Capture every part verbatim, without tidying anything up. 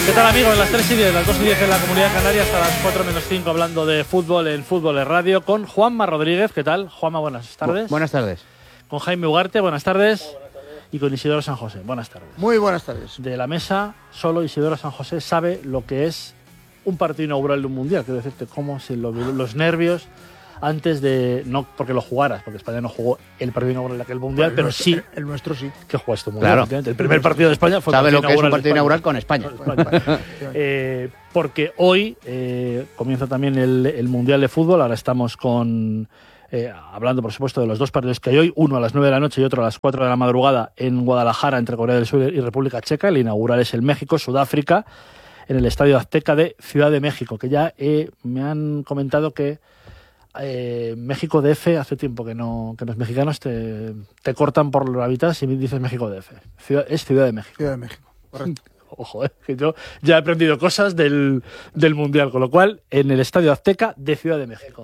¿Qué tal, amigos? Las tres y diez, las dos y diez en la Comunidad Canaria, hasta las cuatro menos cinco, hablando de fútbol en Fútbol de Radio, con Juanma Rodríguez. ¿Qué tal? Juanma, buenas tardes. Bu buenas tardes. Con Jaime Ugarte, buenas tardes. Hola, buenas tardes. Y con Isidoro San José, buenas tardes. Muy buenas tardes. De la mesa, solo Isidoro San José sabe lo que es un partido inaugural de un mundial. Quiero decirte, cómo si lo, los nervios antes de, no porque lo jugaras, porque España no jugó el partido inaugural de aquel mundial, pero nuestro, sí el, el nuestro sí que jugaste mundial. Claro. El primer partido de España fue sabe lo que es un partido inaugural España. con España. España. eh, porque hoy eh, comienza también el, el mundial de fútbol. Ahora estamos con eh, hablando, por supuesto, de los dos partidos que hay hoy, uno a las nueve de la noche y otro a las cuatro de la madrugada en Guadalajara, entre Corea del Sur y República Checa. El inaugural es el México-Sudáfrica, en el Estadio Azteca de Ciudad de México, que ya eh, me han comentado que Eh, México D F hace tiempo que no que los mexicanos te, te cortan por la mitad si dices México D F. Ciudad, es Ciudad de México. Ciudad de México, correcto. Ojo, eh, que yo ya he aprendido cosas del, del Mundial, con lo cual en el Estadio Azteca de Ciudad de México.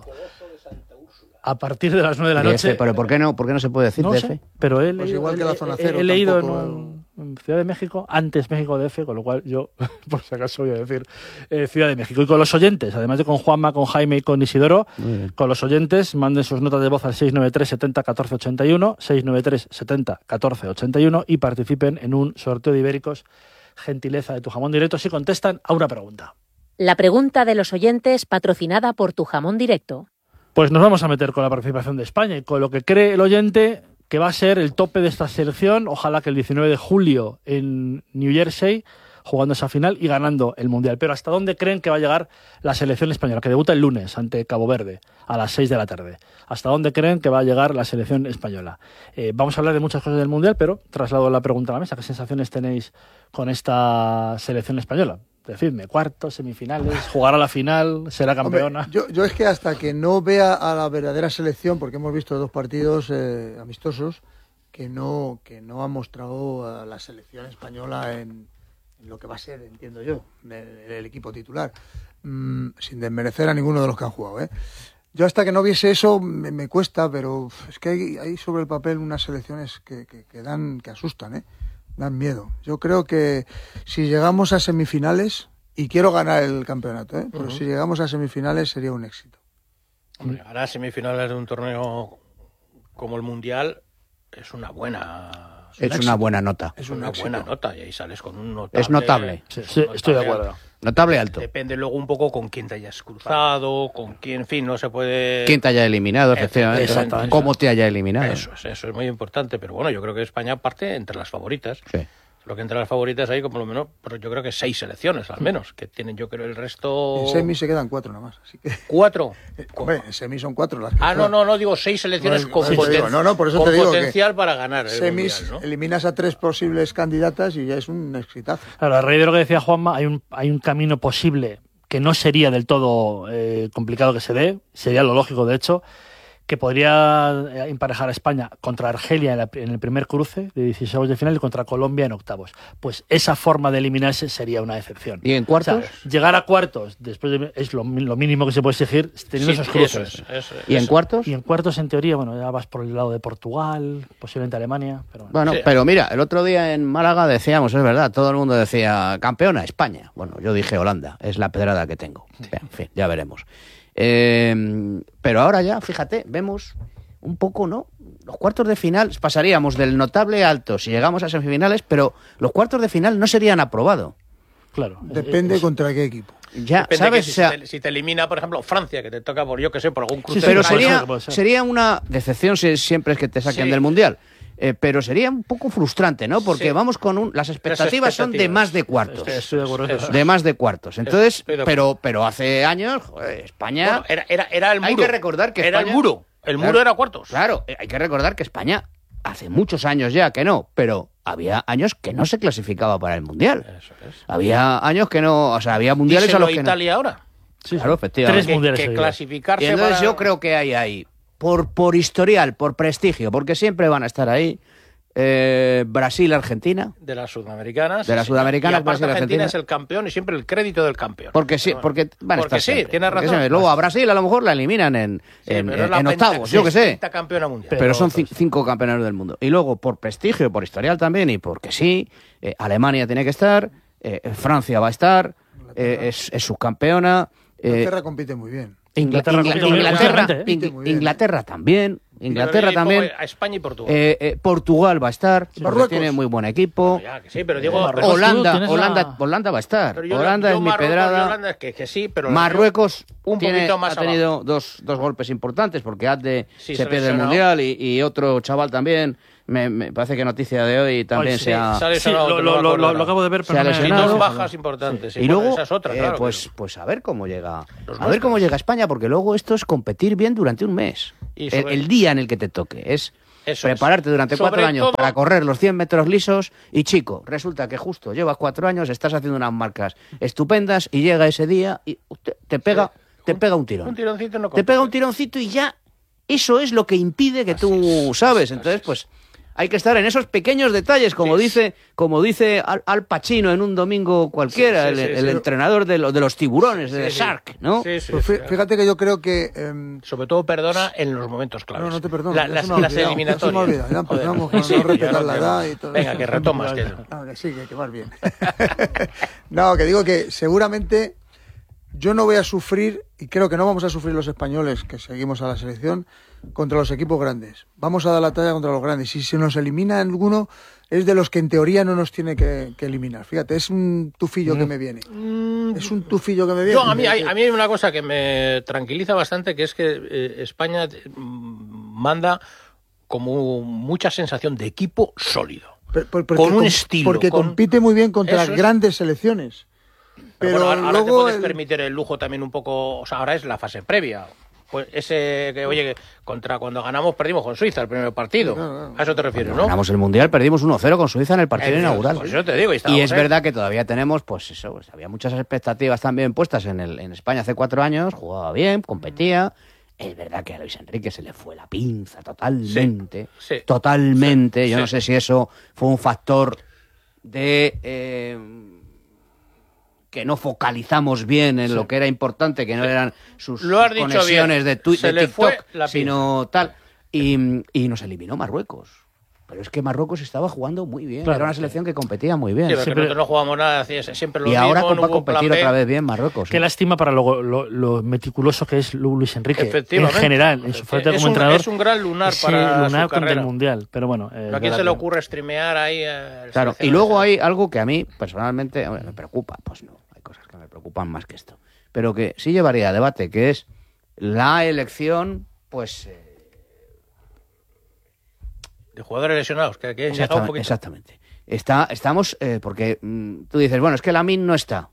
A partir de las nueve de la noche. D F, pero ¿por qué no, por qué no se puede decir no D F? F? Pero he pues leído, igual que la zona cero, he, he leído en, tampoco... un, en Ciudad de México, antes México D F, con lo cual yo, por si acaso voy a decir eh, Ciudad de México. Y con los oyentes, además de con Juanma, con Jaime y con Isidoro, con los oyentes, manden sus notas de voz al seis nueve tres, setenta, catorce ochenta y uno, seis nueve tres, setenta, catorce ochenta y uno y participen en un sorteo de ibéricos, gentileza de Tu Jamón Directo, si contestan a una pregunta. La pregunta de los oyentes, patrocinada por Tu Jamón Directo. Pues nos vamos a meter con la participación de España y con lo que cree el oyente que va a ser el tope de esta selección. Ojalá que el diecinueve de julio en New Jersey, jugando esa final y ganando el Mundial. Pero ¿hasta dónde creen que va a llegar la selección española, que debuta el lunes ante Cabo Verde a las seis de la tarde? ¿Hasta dónde creen que va a llegar la selección española? Eh, vamos a hablar de muchas cosas del Mundial, pero traslado la pregunta a la mesa. ¿Qué sensaciones tenéis con esta selección española? Decidme, cuartos, semifinales, jugará la final, será campeona. Hombre, yo, yo es que hasta que no vea a la verdadera selección, porque hemos visto dos partidos eh, amistosos que no que no ha mostrado a la selección española en, en lo que va a ser, entiendo yo, el, el equipo titular, mm, sin desmerecer a ninguno de los que han jugado, ¿eh? Yo hasta que no viese eso me, me cuesta, pero es que hay, hay sobre el papel unas selecciones que, que, que dan que asustan, ¿eh? Dan miedo. Yo creo que si llegamos a semifinales, y quiero ganar el campeonato, ¿eh? Pero uh-huh. si llegamos a semifinales sería un éxito. Hombre, llegar a semifinales de un torneo como el Mundial es una buena... Es, es una buena nota. Es una buena nota y ahí sales con un notable... Es notable. Sí, sí, notable estoy de acuerdo. Alto. Notable alto. Depende luego un poco con quién te hayas cruzado, con quién, en fin, no se puede... Quién te haya eliminado, efectivamente. Exactamente. Cómo te haya eliminado. Eso es, eso es muy importante. Pero bueno, yo creo que España parte entre las favoritas. Sí. Lo que entre las favoritas hay como lo menos, pero yo creo que seis selecciones al menos, que tienen, yo creo, el resto... En semi se quedan cuatro nada más, así que... ¿Cuatro? Eh, hombre, en semi son cuatro las que Ah, no, no, no, digo seis selecciones no, con, sí, poten... digo, no, no, por eso con te digo potencial que para ganar el semis, mundial, ¿no? Eliminas a tres posibles candidatas y ya es un exitazo. Claro, a raíz de lo que decía Juanma, hay un, hay un camino posible que no sería del todo eh, complicado que se dé, sería lo lógico, de hecho, que podría emparejar a España contra Argelia en, la, en el primer cruce de dieciséis de final y contra Colombia en octavos. Pues esa forma de eliminarse sería una excepción. ¿Y en cuartos? O sea, llegar a cuartos después de, es lo, lo mínimo que se puede exigir teniendo Sí, esos cruces. Eso es, eso es, ¿Y en eso. cuartos? Y en cuartos, en teoría, bueno, ya vas por el lado de Portugal, posiblemente Alemania. Pero bueno, Bueno, sí. pero mira, el otro día en Málaga decíamos, es verdad, todo el mundo decía, campeona, España. Bueno, yo dije Holanda, es la pedrada que tengo. En fin, ya veremos. Eh, pero ahora ya, fíjate, vemos un poco, ¿no? Los cuartos de final pasaríamos del notable alto si llegamos a semifinales, pero los cuartos de final no serían aprobados. claro. Depende es, contra qué equipo. Ya, Depende ¿sabes? que si, o sea, te, si te elimina, por ejemplo, Francia, que te toca por, yo que sé, por algún cruce. Sí, pero sí, sería, puede ser. sería una decepción si siempre es que te saquen Sí. del Mundial. Eh, pero sería un poco frustrante, ¿no? Porque Sí. vamos con un... Las expectativas, son de más de cuartos. Estoy, estoy de acuerdo. Eso. De más de cuartos. Entonces, Estoy de acuerdo. pero, pero hace años, joder, España... Bueno, era, era, era el muro. Hay que recordar que Era España- el muro. El Claro, muro era cuartos. Claro, eh, hay que recordar que España hace muchos años ya que no, pero había años que no se clasificaba para el Mundial. Eso es. Había años que no... O sea, había mundiales a Díselo los que Italia ahora. Sí, Claro, sí. efectivamente. Tres Que, mundiales que seguidos. clasificarse Y entonces para... yo creo que hay ahí, por, por historial, por prestigio, porque siempre van a estar ahí, eh, Brasil, Argentina. De las sudamericanas. De las sí. sudamericanas, Y aparte Brasil, Argentina Argentina. es el campeón y siempre el crédito del campeón. Porque sí, Pero bueno, porque van a porque estar sí, siempre. tienes Porque razón. siempre. Luego a Brasil a lo mejor la eliminan en, Sí, en, pero es en- la en penta- octavos, yo que sé. sexta campeona mundial. Pero, Pero, son ci- pues, cinco campeonatos del mundo. Y luego, por prestigio, por historial también, y porque sí, eh, Alemania tiene que estar, eh, Francia va a estar, eh, es, es subcampeona. Eh, Inglaterra compite muy bien. Inglaterra, Ingla- compite muy bien, Inglaterra, últimamente, ¿eh? Ingl- Muy bien. Inglaterra también. Inglaterra Y luego también. A España y Portugal. Eh, eh, Portugal va a estar, porque Marruecos. tiene muy buen equipo. Ya, que sí, pero digo... Eh, pero- Marruecos, Holanda, tú tienes Holanda, la- Holanda va a estar. pero yo- Holanda yo es mi Marruecos y pedrada. Holanda es que, que sí, pero... Marruecos un tiene- poquito más ha tenido dos, dos golpes importantes porque Adde Sí, se se pierde el lesionó. Mundial y, y otro chaval también. Me, me parece que noticia de hoy también Ay, sí, se ha... sale Sí, sonado, lo, no lo- me lo- acuerdo lo- lo acabo de ver, Se pero ha no me- Sí, lesionado. dos bajas importantes. Y sí, bueno, luego, esa es otra, eh, claro, pues, pero- pues a ver cómo llega, Los a ver cómo nuestros. llega España, porque luego esto es competir bien durante un mes. Y El, sobre- el día en el que te toque es Eso prepararte es. durante Sobre cuatro años todo- para correr los cien metros lisos y chico, resulta que justo llevas cuatro años, estás haciendo unas marcas estupendas y llega ese día y te, te pega, te pega un tirón. Un tironcito no Te pega un compite. tironcito y ya eso es lo que impide que tú sabes. Entonces, pues hay que estar en esos pequeños detalles, como Sí. dice, como dice Al, Al Pacino en un domingo cualquiera, Sí, sí, el, sí, el sí. entrenador de, lo- de los tiburones, Sí, de sí. Shark, ¿no? Sí, sí, Pues sí. fí- fíjate que yo creo que... em, Sobre todo perdona en los momentos claves. no, no te perdono. La- ya las, se me ha las olvidado, eliminatorias. ya se me ha olvidado, ya Joder. empezamos con Sí, no ya respetar no la te- edad y todo Venga, eso. que retomas. que- No, que sí, que, que vas bien. No, que digo que seguramente yo no voy a sufrir, y creo que no vamos a sufrir los españoles que seguimos a la selección, contra los equipos grandes. Vamos a dar la talla contra los grandes. Y si se nos elimina alguno, es de los que en teoría no nos tiene que, que eliminar. Fíjate, es un tufillo que me viene. Es un tufillo que me viene. Yo, a mí, hay, a mí hay una cosa que me tranquiliza bastante, que es que eh, España mm, manda como mucha sensación de equipo sólido. Por- por- porque con un com- estilo, Porque con- compite muy bien contra Eso es. grandes selecciones. Pero bueno, ahora, ahora te luego puedes el- permitir el lujo también un poco, o sea, ahora es la fase previa. Pues ese que, oye, que contra cuando ganamos perdimos con Suiza el primer partido. Claro, claro. A eso te refieres, ¿no? Ganamos el Mundial, perdimos uno cero con Suiza en el partido Eh, inaugural. Pues yo te digo, y, Y estábamos, es ¿eh? verdad que todavía tenemos, pues eso, pues había muchas expectativas también puestas en, el, en España hace cuatro años, jugaba bien, competía. Es verdad que a Luis Enrique se le fue la pinza totalmente, Sí, sí, totalmente. sí, Yo sí. no sé si eso fue un factor de eh, que no focalizamos bien en lo que era importante, que no eran sus, Lo has sus dicho conexiones bien. de, tu- Se de le fue TikTok, la sino tal. Y, y nos eliminó Marruecos. Pero es que Marruecos estaba jugando muy bien. Claro, Era una sí. selección que competía muy bien. Sí, pero que Siempre- nosotros no jugamos nada, hacía siempre lo Y mismo, ahora no va a hubo competir plan B. otra vez bien Marruecos. Qué ¿eh? lástima para lo, lo- lo meticuloso que es Lu- Luis Enrique. En Efectivamente. general, en su faceta Es como un- entrenador. es un gran lunar ese para lunar su contra carrera. el Mundial. Pero bueno. eh, ¿A quién verdad se le que- ocurre streamear ahí? eh, Claro, y selecciones? luego hay algo que a mí personalmente hombre, me preocupa. Pues no, hay cosas que me preocupan más que esto. Pero que sí llevaría a debate, que es la elección, pues... eh, De jugadores lesionados, que, que han llegado un exactamente. poquito. exactamente. Está, estamos, eh, porque mm, tú dices, bueno, es que Lamine no está.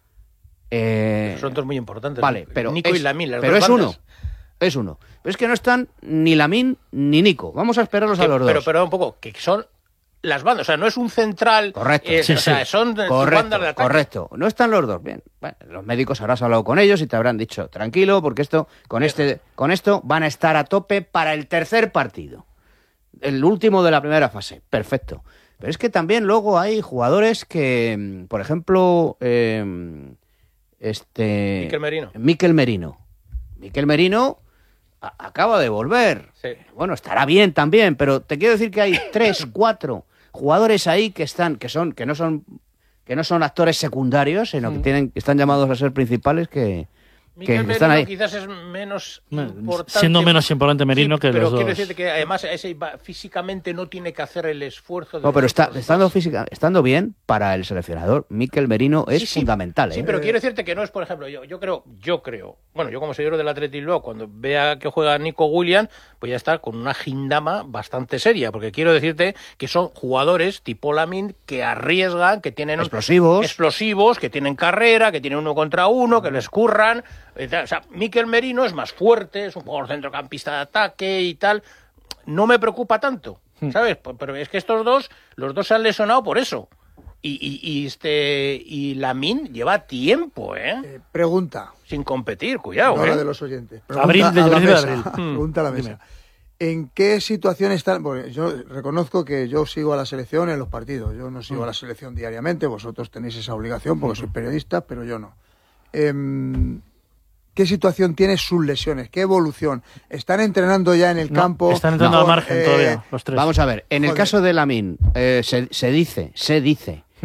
Eh, Son dos muy importantes. Vale, pero, Nico es, y Lamine, las pero dos es bandas. uno. Es uno. Pero es que no están ni Lamine ni Nico. Vamos a esperarlos Que- a los pero, dos. pero un poco, que son las bandas, o sea, no es un central. Correcto. eh, Sí, o sea, sí. son tus Correcto, bandas de ataque. correcto. No están los dos. Bien. Bueno, los médicos habrás hablado con ellos y te habrán dicho, tranquilo, porque esto, con este, con esto van a estar a tope para el tercer partido. El último de la primera fase. Perfecto. Pero es que también luego hay jugadores que, mm, por ejemplo, eh, este. Mikel Merino. Mikel Merino. Mikel Merino a- acaba de volver. Sí. Bueno, estará bien también, pero te quiero decir que hay tres, cuatro jugadores ahí que están, que son, que no son, que no son actores secundarios, sino que tienen, que están llamados a ser principales, que, que Mikel están Merino ahí. quizás es menos Bueno, importante. siendo menos importante Merino Sí, que pero los quiero dos. decirte que además ese va- físicamente no tiene que hacer el esfuerzo. De No, pero los está, otros estando dos. física, estando bien para el seleccionador, Mikel Merino es Sí, sí. fundamental, ¿eh? Sí, pero quiero decirte que no es, por ejemplo, yo, yo creo, yo creo, bueno, yo como seguidor del Athletic luego, cuando vea que juega Nico Williams, pues ya está con una gindama bastante seria, porque quiero decirte que son jugadores tipo Lamine que arriesgan, que tienen Explosivos. explosivos, que tienen carrera, que tienen uno contra uno, que les curran. eh, tal. O sea, Mikel Merino es más fuerte, es un jugador centrocampista de ataque y tal. No me preocupa tanto, ¿sabes? P- Pero es que estos dos, los dos se han lesionado por eso. Y, y, y este y Lamine lleva tiempo, ¿eh? Eh, pregunta, Sin competir, cuidado, no la ¿eh? de los oyentes. Abril, Pregunta desde a la principio de mesa. abril. Pregunta a la mesa. ¿En qué situación están? Bueno, yo reconozco que yo sigo a la selección en los partidos. Yo no sigo a la selección diariamente. Vosotros tenéis esa obligación porque sois periodistas, pero yo no. Em, ¿Qué situación tiene sus lesiones? ¿Qué evolución? ¿Están entrenando ya en el No, campo? están entrando No, al margen eh, todavía, los tres. Vamos a ver, en el Joder. caso de Lamine, eh, se, se dice, se dice Mm.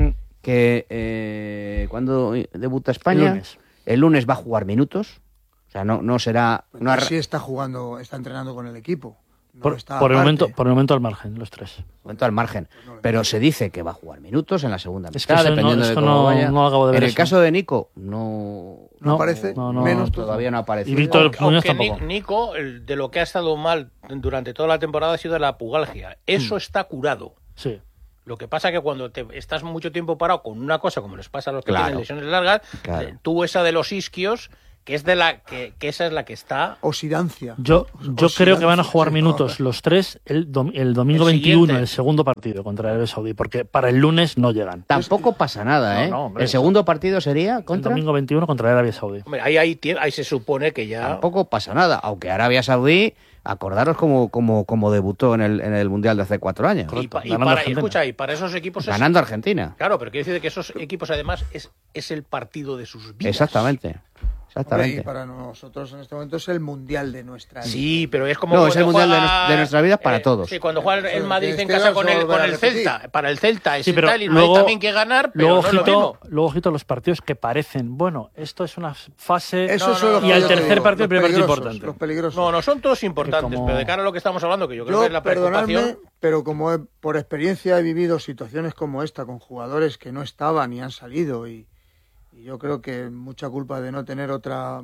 que eh, cuando debuta España, El lunes. el lunes va a jugar minutos. O sea, no, no será... No Pues arra- sí está jugando, está entrenando con el equipo. No Por, está por el aparte. momento, por el momento al margen, los tres. momento al margen. Pero se dice que va a jugar minutos en la segunda Es que mitad, eso no- dependiendo eso de cómo no- vaya. no acabo de ver en el eso. caso de Nico, no... No aparece, no, no, menos Todavía no ha aparecido. Y Víctor Aunque, Muñoz aunque tampoco. Ni- Nico, el- de lo que ha estado mal durante toda la temporada ha sido la pubalgia. Eso está curado. Sí. Lo que pasa que cuando te estás mucho tiempo parado con una cosa, como les pasa a los que Claro. tienen lesiones largas, Claro. eh, tú esa de los isquios, que es de la que, que esa es la que está Osidancia. Yo, yo Osidancia, creo que van a jugar sí, minutos no. los tres el, dom- el domingo El veintiuno, siguiente. el segundo partido contra Arabia Saudí, porque para el lunes no llegan. Tampoco pasa nada, No, ¿eh? no, hombre, el segundo partido sería El contra... domingo veintiuno contra Arabia Saudí. Hombre, ahí, ahí, tie- ahí se supone que ya Tampoco pasa nada. Aunque Arabia Saudí, acordaros cómo, cómo, cómo debutó en el, en el Mundial de hace cuatro años. y, Correcto, pa- y ganando para, Argentina. escucha, y para esos equipos es, Ganando a Argentina. claro, pero quiere decir que esos equipos además es, es el partido de sus vidas. Exactamente. Hombre, Exactamente. y para nosotros en este momento es el mundial de nuestra Sí, pero es como No, cuando es el mundial de juega, nues- de nuestra vida para todos. Sí, cuando juega el- el Sí, Madrid este en casa año con se el, va a con volver el a repetir. Celta. Para el Celta es Sí, pero tal, y luego- Madrid también que ganar, pero Luego, no es lo ojito, mismo. luego, ojito, los partidos que parecen, bueno, esto es una fase Eso No, es no, lo no, que y al yo te tercer digo, partido, el los primer partido peligrosos, importante. Los peligrosos. No, no son todos importantes, como- pero de cara a lo que estamos hablando, que yo creo Yo, que es la preocupación. perdonadme, pero como he- por experiencia he vivido situaciones como esta con jugadores que no estaban y han salido y, y yo creo que mucha culpa de no tener otra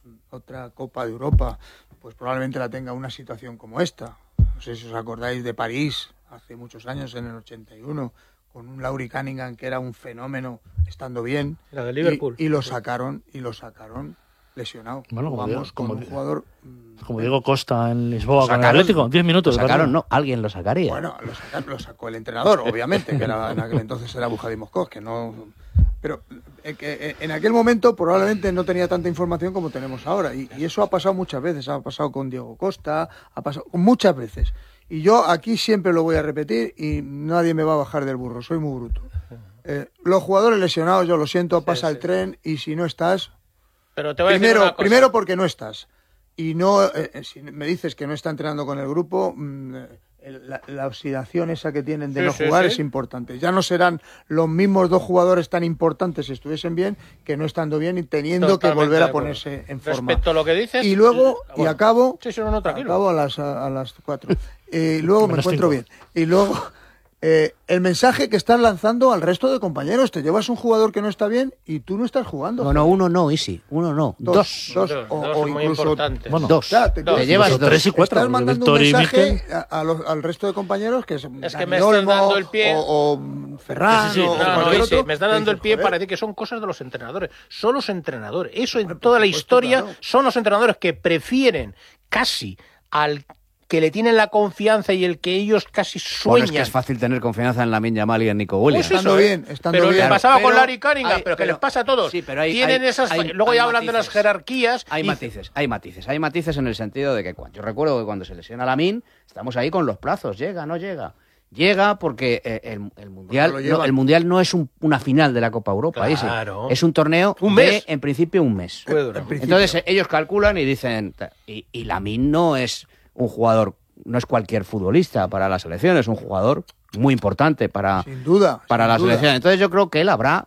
otra Copa de Europa, pues probablemente la tenga una situación como esta. No sé si os acordáis de París hace muchos años, en el ochenta y uno, con un Laurie Cunningham que era un fenómeno estando bien. La de Liverpool. Y, y lo sacaron y lo sacaron lesionado. Bueno, como Jugamos digo, con como un digo. jugador mm, Como Diego Costa en Lisboa Lo con el sacaron, Atlético, diez minutos. Lo de sacaron, partido. no, alguien lo sacaría. Bueno, lo, saca- lo sacó el entrenador, obviamente, que era, en aquel entonces era Bujadi Moscos, que no... Pero eh, que, eh, en aquel momento probablemente no tenía tanta información como tenemos ahora. Y, y eso ha pasado muchas veces. Ha pasado con Diego Costa, ha pasado muchas veces. Y yo aquí siempre lo voy a repetir y nadie me va a bajar del burro. Soy muy bruto. Eh, los jugadores lesionados, yo lo siento, pasa sí. el tren y si no estás... Pero te voy a decir Primero, una cosa. primero porque no estás. Y no, eh, eh, si me dices que no está entrenando con el grupo, mm, el- la, la oxidación esa que tienen de Sí, no sí, jugar sí. es importante. Ya no serán los mismos dos jugadores tan importantes si estuviesen bien que no estando bien y teniendo que Totalmente volver de a acuerdo. ponerse en forma. Respecto a lo que dices... Y luego, y bueno, acabo, Sí, sí, no, no, tranquilo. acabo a las, a, a las cuatro. Y luego me Menos encuentro cinco. bien. Y luego, eh, el mensaje que están lanzando al resto de compañeros. Te llevas un jugador que no está bien y tú no estás jugando. No, no, uno no, Isi, uno no, dos. Dos, Dos, o, dos o muy incluso importantes. Bueno, Dos. Ya, te- te, dos. llevas Incluso dos. tres y cuatro. Estás porque mandando un Víctor y mensaje Mikel- a- a los- al resto de compañeros que es, Es que Dani me están Olmo dando el pie. o, o Ferran Sí, sí, o no, no, cualquier y sí, otro, me está que dando el dices, pie joder, para decir que son cosas de los entrenadores. Son los entrenadores. Eso en Por toda la supuesto, historia claro. son los entrenadores que prefieren casi al que le tienen la confianza y el que ellos casi Bueno, es sueñan. que es fácil tener confianza en Lamine Yamal y en Nico Williams. Pues Estando eso, ¿eh? bien, estando pero bien. le pasaba Pero con Larry Cunningham, hay- pero que pero- les pasa a todos. sí, pero hay- Tienen hay- esas. hay- luego hay ya hablan de las matices. jerarquías. Hay y- matices, hay matices, hay matices en el sentido de que cuando, yo recuerdo que cuando se lesiona Lamine, estamos ahí con los plazos, llega, no llega. Llega porque eh, el, el mundial Porque lo no, llevan. el mundial no es un- una final de la Copa Europa, ahí sí. Claro. Es un torneo Un de, mes. en principio, un mes. Puede durar. En principio. Entonces eh, ellos calculan y dicen, ta- y, y Lamine no es un jugador, no es cualquier futbolista para la selección, es un jugador muy importante para, sin duda. para sin la duda. selección. Entonces yo creo que él habrá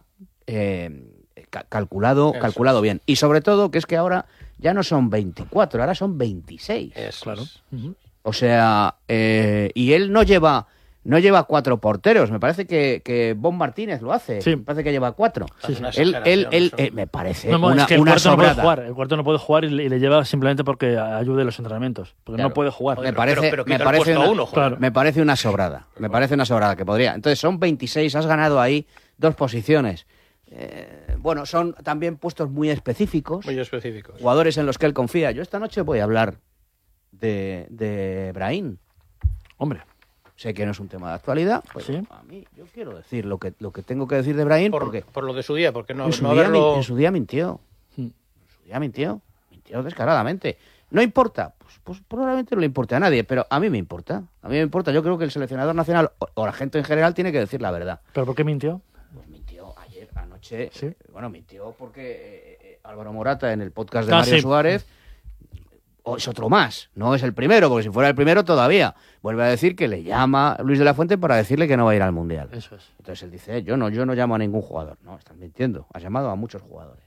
eh, ca- calculado, Eso calculado bien. Y sobre todo que es que ahora ya no son veinticuatro, ahora son veintiséis. Eso Claro. es. Ujú. O sea, eh, y él no lleva no lleva cuatro porteros. Me parece que, que Bon Martínez lo hace. Sí. Me parece que lleva cuatro. Sí, sí. Una Él, él, él, exageración, eh, eso. me parece No, no, una, es que el una cuarto no puede sobrada. jugar. El cuarto no puede jugar y le, y le lleva simplemente porque ayude a los entrenamientos. Porque Claro. no puede jugar. Me Pero- parece, pero- pero me quita el parece puesto a una, uno, joder. Claro. me parece una sobrada. Me parece una sobrada que podría. Entonces son veintiséis, has ganado ahí dos posiciones. Eh, bueno, son también puestos muy específicos, Muy específicos. jugadores en los que él confía. Yo esta noche voy a hablar de, de Brahim. Hombre, Sé que no es un tema de actualidad, pero Sí. a mí yo quiero decir lo que, lo que tengo que decir de Brahim Por, porque por lo de su día, porque no, en, su no día, haberlo... min- en su día mintió. Hmm. En su día mintió. Mintió descaradamente. ¿No importa? Pues, pues probablemente no le importe a nadie, pero a mí me importa. A mí me importa. Yo creo que el seleccionador nacional o, o la gente en general tiene que decir la verdad. ¿pero por qué mintió? Pues mintió ayer, anoche. Sí. Bueno, mintió porque eh, eh, Álvaro Morata en el podcast de Ah, Mario sí. Suárez o es otro más, no es el primero, porque si fuera el primero todavía. Vuelve a decir que le llama Luis de la Fuente para decirle que no va a ir al Mundial. Eso es. Entonces él dice, yo no, yo no llamo a ningún jugador. No, estás mintiendo, has llamado a muchos jugadores.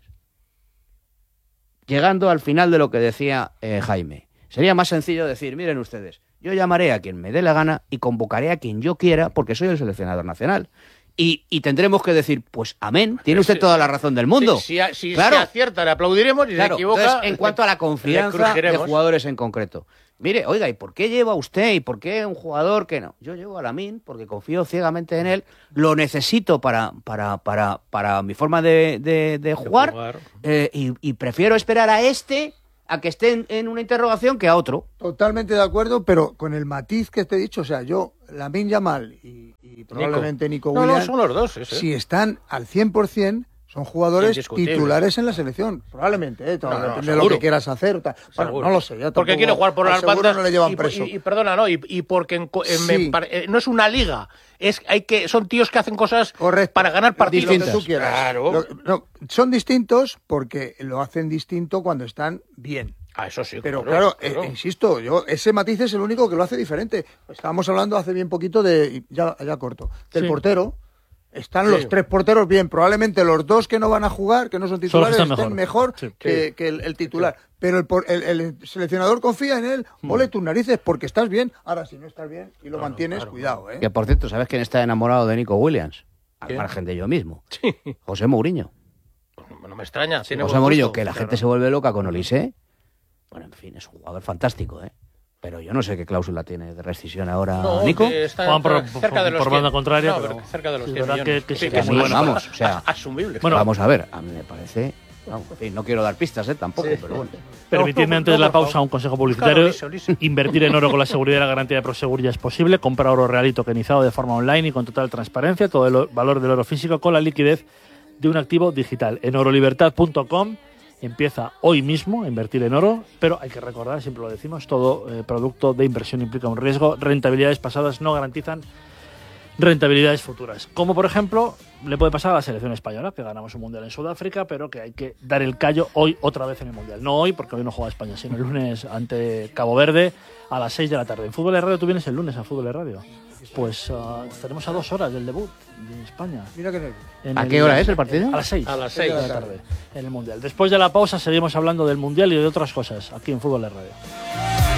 Llegando al final de lo que decía eh, Jaime, sería más sencillo decir, miren ustedes, yo llamaré a quien me dé la gana y convocaré a quien yo quiera porque soy el seleccionador nacional. Y, y tendremos que decir, pues amén, tiene usted toda la razón del mundo. Si, si, si claro. se acierta, le aplaudiremos y si Claro, se equivoca... entonces, en cuanto a la confianza le de crujeremos. jugadores en concreto. Mire, oiga, ¿y por qué lleva usted? ¿Y por qué un jugador que no? Yo llevo a Lamine porque confío ciegamente en él, lo necesito para, para, para, para mi forma de, de, de jugar, jugar. Eh, y, y prefiero esperar a este a que esté en, en una interrogación que a otro. Totalmente de acuerdo, pero con el matiz que te he dicho, o sea, yo, Lamine Yamal y, y probablemente Nico, No, Williams, no, son los dos. Ese. si están al cien por ciento, son jugadores Indiscutible. titulares en la selección. Probablemente, ¿eh? Todo No, no, depende de lo seguro. que quieras hacer. Tal. Bueno, Seguro. no lo sé. Ya Porque tampoco- quiere jugar por al las seguro bandas no le llevan y, preso. y- y perdona, no, y, y porque en co- en- Sí. me pare- eh, no es una liga, es hay que son tíos que hacen cosas Correcto. para ganar partidos. Lo que tú quieras. Claro. Lo- no, son distintos porque lo hacen distinto cuando están bien. Ah, eso sí. Pero claro, claro. eh, insisto, yo ese matiz es el único que lo hace diferente. Estábamos hablando hace bien poquito de, y ya, ya corto, del Sí. portero. Están Sí. los tres porteros bien. Probablemente los dos que no van a jugar, que no son titulares, están estén mejor. mejor, Sí. que, que el, el titular. Pero el, por- el- el seleccionador confía en él. Ole tus narices porque estás bien. Ahora, si no estás bien y lo mantienes, claro. cuidado, ¿eh? Que por cierto, ¿sabes quién está enamorado de Nico Williams? Al ¿Quién? margen de yo mismo. Sí. José Mourinho. No, no me extraña. tiene José buen Mourinho, gusto, que la claro. gente se vuelve loca con Olise. Bueno, en fin, es un jugador fantástico, ¿eh? Pero yo no sé qué cláusula tiene de rescisión ahora, No, Nico. que está Juegan por- cerca de por- los por banda cien. contraria, No, pero cerca de los sí, cien verdad millones. que- que Sí, sí, que que es muy muy bueno. Vamos, o sea, asumible. Bueno, vamos a ver, a mí me parece... Vamos, en fin, no quiero dar pistas, ¿eh? Tampoco, pero bueno. Permitidme No, antes de no, la por pausa favor. un consejo publicitario. Claro, liso, liso. Invertir en oro con la seguridad y la garantía de Prosegur ya es posible. Comprar oro real y tokenizado de forma online y con total transparencia. Todo el valor del oro físico con la liquidez de un activo digital. En orolibertad punto com empieza hoy mismo a invertir en oro, pero hay que recordar, siempre lo decimos, todo eh, producto de inversión implica un riesgo. Rentabilidades pasadas no garantizan rentabilidades futuras. Como por ejemplo, le puede pasar a la selección española, que ganamos un mundial en Sudáfrica, pero que hay que dar el callo hoy otra vez en el mundial. No hoy, porque hoy no juega España, sino el lunes ante Cabo Verde a las seis de la tarde. En Fútbol de Radio, tú vienes el lunes a Fútbol de Radio. Pues uh, estaremos a dos horas del debut de España. Mira que nervio. En ¿A el- qué hora es el partido? A las seis. A las seis de seis. la tarde, en el mundial. Después de la pausa seguimos hablando del mundial y de otras cosas aquí en Fútbol de Radio.